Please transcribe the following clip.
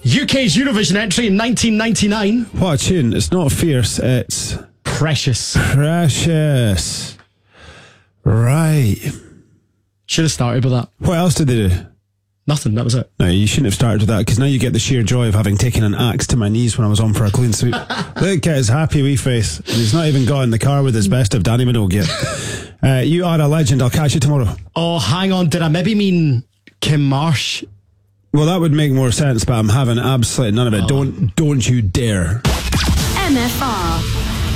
UK's Eurovision entry in 1999. What a tune. It's not Fierce, it's... Precious. Precious. Right. Should have started with that. What else did they do? Nothing, that was it. No, you shouldn't have started with that, because now you get the sheer joy of having taken an axe to my knees when I was on for a clean sweep. Look at his happy wee face. And he's not even got in the car with his best of Danny Minogue yet. You are a legend. I'll catch you tomorrow. Oh, hang on. Did I maybe mean Kim Marsh? Well, that would make more sense, but I'm having absolutely none of it. Don't you dare. MFR.